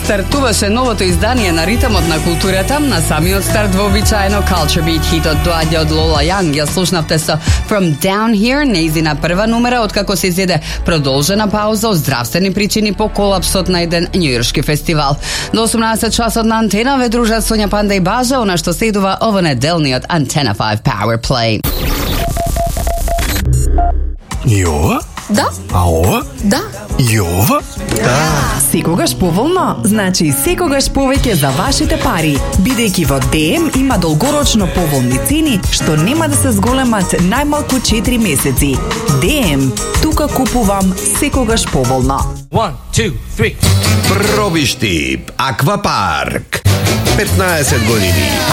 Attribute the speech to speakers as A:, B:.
A: стартуваше новото издание на Ритмот на културата. На самиот старт вообичаено Culture Beat хитот доаѓа од Lola Young. Ја слушнавте со From Down Here, нејзина прва numera откако се изеде продолжена пауза од здравствени причини по колапсот на еден њујоршки фестивал. До 18 часот на Антена ве дружат Сонја Панда и Бажа, она што следува ова неделниот Антена 5 Power Play.
B: И ова?
C: Да.
B: А ова?
C: Да.
B: И ова?
C: Да.
D: Секогаш поволно, значи секогаш повеќе за вашите пари. Бидејќи во ДМ има долгорочно поволни цени што нема да се зголемат најмалку 4 месеци. ДМ, тука купувам секогаш поволно.
E: 1, 2, 3.
F: Пробиштип Аквапарк. 15 години.